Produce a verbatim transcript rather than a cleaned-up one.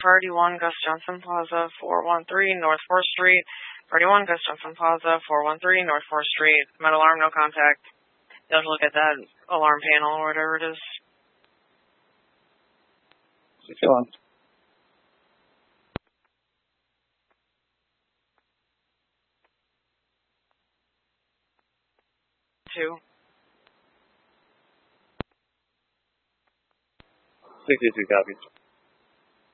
Priority one, Gus Johnson Plaza, four one three North fourth Street. Priority one, Gus Johnson Plaza, four one three North fourth Street. Med alarm, no contact. You have to look at that alarm panel or whatever it is. six oh one. Two. sixty-two copies.